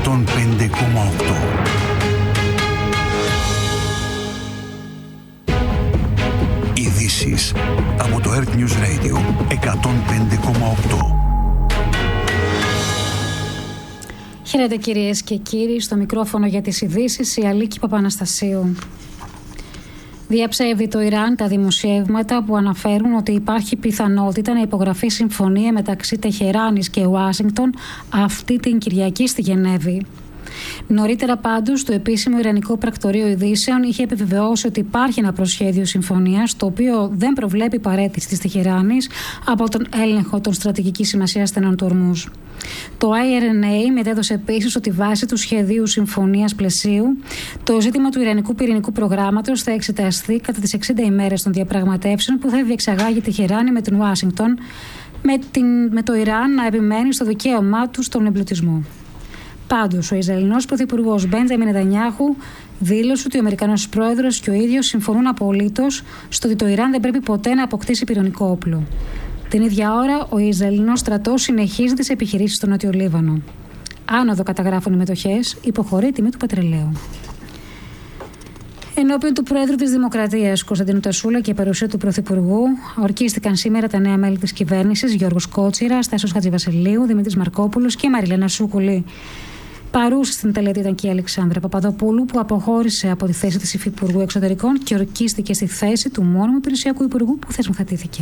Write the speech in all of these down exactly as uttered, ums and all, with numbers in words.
εκατόν πέντε κόμμα οκτώ. Ειδήσεις από το Earth News Radio εκατόν πέντε κόμμα οκτώ. Χαίρετε κυρίες και κύριοι, στο μικρόφωνο για τις ειδήσεις η Αλίκη Παπαναστασίου. Διαψεύδει το Ιράν τα δημοσιεύματα που αναφέρουν ότι υπάρχει πιθανότητα να υπογραφεί συμφωνία μεταξύ Τεχεράνης και Ουάσιγκτον αυτή την Κυριακή στη Γενέβη. Νωρίτερα πάντως το επίσημο Ιρανικό Πρακτορείο Ειδήσεων είχε επιβεβαιώσει ότι υπάρχει ένα προσχέδιο συμφωνίας το οποίο δεν προβλέπει παραίτηση της Τεχεράνης από τον έλεγχο των στρατηγικής σημασίας στενών του Ορμούζ. Το άι αρ εν έι μετέδωσε επίσης ότι βάσει του σχεδίου συμφωνίας πλαισίου το ζήτημα του Ιρανικού πυρηνικού προγράμματος θα εξεταστεί κατά τις εξήντα ημέρες των διαπραγματεύσεων που θα διεξαγάγει η Τεχεράνη με την Ουάσιγκτον, με, την, με το Ιράν να επιμένει στο δικαίωμά του στον εμπλουτισμό. Πάντως, ο Ισραηλινός Πρωθυπουργός Μπέντζαμιν Νετανιάχου δήλωσε ότι ο Αμερικανός Πρόεδρος και ο ίδιος συμφωνούν απολύτως στο ότι το Ιράν δεν πρέπει ποτέ να αποκτήσει πυρηνικό όπλο. Την ίδια ώρα, ο Ισραηλινός στρατός συνεχίζει τις επιχειρήσεις στο Νότιο Λίβανο. Άνοδο καταγράφουν οι μετοχές, υποχωρεί η τιμή του πετρελαίου. Ενώπιον του Πρόεδρου της Δημοκρατίας Κωνσταντίνου Τασούλα και παρουσία του Πρωθυπουργού, ορκίστηκαν σήμερα τα νέα μέλη της κυβέρνησης Γιώργος Κότσιρας, Τάσος Χατζηβασιλείου, Δημήτρης Μαρκόπουλος και Μαριλένα Σούκουλη. Παρούσα στην τελετή ήταν και η Αλεξάνδρα Παπαδοπούλου, που αποχώρησε από τη θέση της Υφυπουργού Εξωτερικών και ορκίστηκε στη θέση του μόνιμου υπηρεσιακού υπουργού που θεσμοθετήθηκε.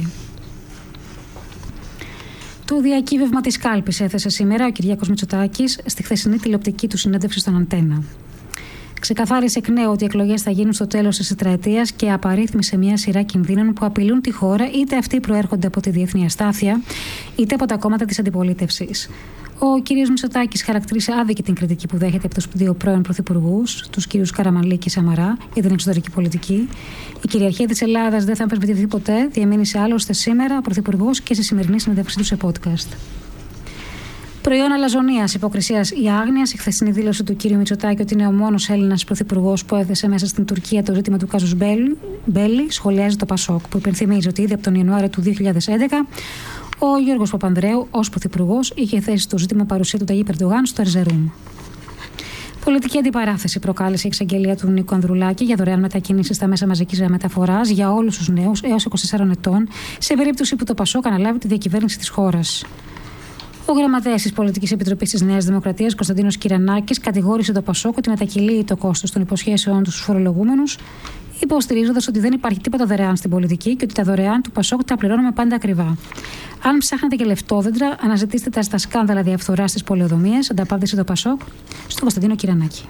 Το διακύβευμα της κάλπης έθεσε σήμερα ο Κυριάκος Μητσοτάκης στη χθεσινή τηλεοπτική του συνέντευξη στον Αντένα. Ξεκαθάρισε εκ νέου ότι οι εκλογές θα γίνουν στο τέλος της τετραετίας και απαρίθμησε μια σειρά κινδύνων που απειλούν τη χώρα, είτε αυτοί προέρχονται από τη διεθνή αστάθεια, είτε από τα κόμματα της αντιπολίτευσης. Ο κ. Μητσοτάκης χαρακτήρισε άδικη την κριτική που δέχεται από τους δύο πρώην πρωθυπουργούς, τους κ. Καραμανλή και Σαμαρά, για την εξωτερική πολιτική. Η κυριαρχία της Ελλάδας δεν θα αμφισβητηθεί ποτέ, διαμήνυσε άλλωστε σήμερα ο πρωθυπουργός και στη σημερινή συνέντευξή του σε podcast. Προϊόν αλαζονίας, υποκρισίας ή άγνοιας, η χθεσινή δήλωση του κ. Μητσοτάκη ότι είναι ο μόνος Έλληνας πρωθυπουργός που έθεσε μέσα στην Τουρκία το ζήτημα του κάζους Μπέλη, σχολιάζει το Πασόκ, που υπενθυμίζει ότι ήδη από τον Ιανουάριο του δύο χιλιάδες έντεκα ο Γιώργος Παπανδρέου, ως πρωθυπουργός, είχε θέσει το ζήτημα παρουσία του Ταγί Ερντογάν στο Ερζερούμ. Πολιτική αντιπαράθεση προκάλεσε η εξαγγελία του Νίκου Ανδρουλάκη για δωρεάν μετακίνηση στα μέσα μαζικής μεταφοράς για όλους τους νέους έως είκοσι τεσσάρων ετών, σε περίπτωση που το Πασόκ αναλάβει τη διακυβέρνηση της χώρας. Ο γραμματέας της Πολιτικής Επιτροπής της Νέας Δημοκρατίας, Κωνσταντίνος Κυρανάκης, κατηγόρησε το Πασόκ ότι μετακυλεί το κόστος των υποσχέσεών του στους φορολογούμενους, υποστηρίζοντας ότι δεν υπάρχει τίποτα δωρεάν στην πολιτική και ότι τα δωρεάν του Πασόκ τα πληρώνουμε πάντα ακριβά. Αν ψάχνετε και λεφτόδεντρα, αναζητήστε τα στα σκάνδαλα διαφθοράς στις πολεοδομίες, ανταπάντησε το Πασόκ στον Κωνσταντίνο Κυρανάκη.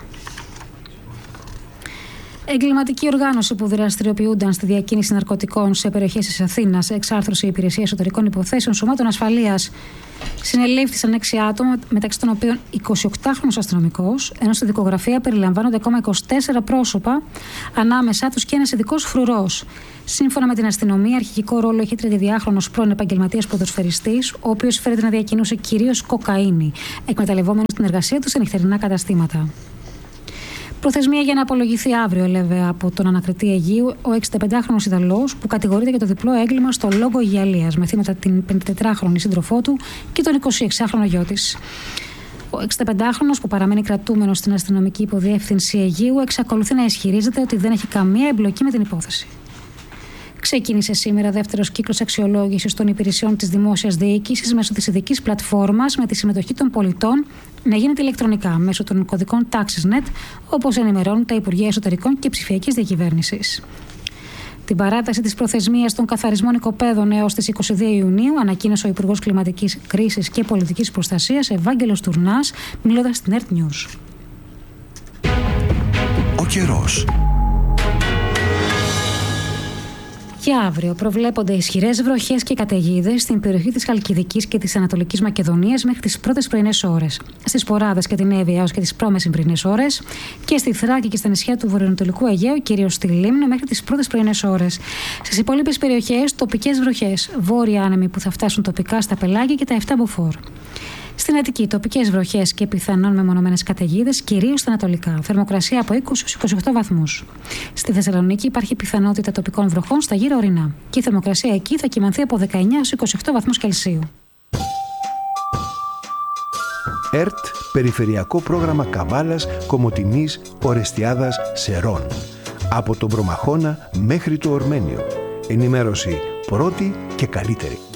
Εγκληματική οργάνωση που δραστηριοποιούνταν στη διακίνηση ναρκωτικών σε περιοχές της Αθήνας, εξάρθρωσε η Υπηρεσία Εσωτερικών Υποθέσεων Σωμάτων Ασφαλείας. Συνελήφθησαν έξι άτομα, μεταξύ των οποίων εικοσιοκτάχρονος αστυνομικός, ενώ στη δικογραφία περιλαμβάνονται ακόμα είκοσι τέσσερα πρόσωπα, ανάμεσά τους και ένας ειδικός φρουρός. Σύμφωνα με την αστυνομία, αρχηγικό ρόλο είχε τριαντιδυάχρονος πρώην επαγγελματίας ποδοσφαιριστής, ο οποίος φέρεται να διακινούσε κυρίως κοκαίνη, εκμεταλλευόμενος την εργασία του σε νυχτερινά καταστήματα. Προθεσμία για να απολογηθεί αύριο, έλεγε από τον ανακριτή Αιγείου, ο εξηνταπεντάχρονος Ιταλός που κατηγορείται για το διπλό έγκλημα στο λόγο Υγιαλίας, με θύματα την πενηντετετράχρονη σύντροφό του και τον εικοσιεξάχρονο γιο της. Ο εξηνταπεντάχρονος που παραμένει κρατούμενος στην αστυνομική υποδιεύθυνση Αιγείου εξακολουθεί να ισχυρίζεται ότι δεν έχει καμία εμπλοκή με την υπόθεση. Ξεκίνησε σήμερα δεύτερος κύκλος αξιολόγησης των υπηρεσιών της δημόσιας διοίκησης μέσω της ειδικής πλατφόρμας με τη συμμετοχή των πολιτών να γίνεται ηλεκτρονικά μέσω των κωδικών TaxisNet, όπως ενημερώνουν τα Υπουργεία Εσωτερικών και Ψηφιακής Διακυβέρνησης. Την παράταση της προθεσμίας των καθαρισμών οικοπαίδων έως τις είκοσι δύο Ιουνίου ανακοίνωσε ο Υπουργός Κλιματικής Κρίσης και Πολιτικής Προστασίας Ευάγγελος Τουρνάς, μιλώντας στην Earth News. Ο καιρός. Για αύριο προβλέπονται ισχυρές βροχές και καταιγίδες στην περιοχή της Χαλκιδικής και της Ανατολικής Μακεδονίας μέχρι τις πρώτες πρωινές ώρες. Στις Ποράδες και την Εύβοια έως και τις πρόμεσημβρινές ώρες και στη Θράκη και στα νησιά του βορειοανατολικού Αιγαίου, κυρίως στη Λίμνο, μέχρι τις πρώτες πρωινές ώρες. Στις υπόλοιπες περιοχές τοπικές βροχές, βόρεια άνεμοι που θα φτάσουν τοπικά στα πελάγια και τα εφτά μποφόρ. Στην Αττική, τοπικές βροχές και πιθανόν μεμονωμένες καταιγίδες, κυρίως στα ανατολικά. Θερμοκρασία από είκοσι έως είκοσι οκτώ βαθμούς. Στη Θεσσαλονίκη υπάρχει πιθανότητα τοπικών βροχών στα γύρω ορεινά. Και η θερμοκρασία εκεί θα κυμανθεί από δεκαεννιά έως είκοσι οκτώ βαθμούς Κελσίου. Earth Περιφερειακό πρόγραμμα Καβάλας, Κομοτηνής, Ορεστιάδας, Σερών. Από τον Προμαχώνα μέχρι το Ορμένιο. Ενημέρωση πρώτη και καλύτερη.